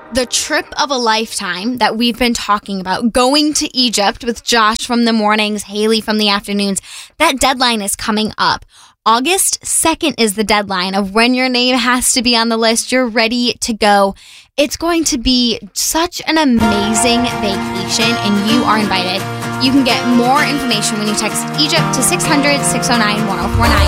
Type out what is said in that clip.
The trip of a lifetime that we've been talking about, going to Egypt with Josh from the mornings, Haley from the afternoons, that deadline is coming up. August 2nd is the deadline of when your name has to be on the list. You're ready to go. It's going to be such an amazing vacation, and you are invited. You can get more information when you text Egypt to 600-609-1049.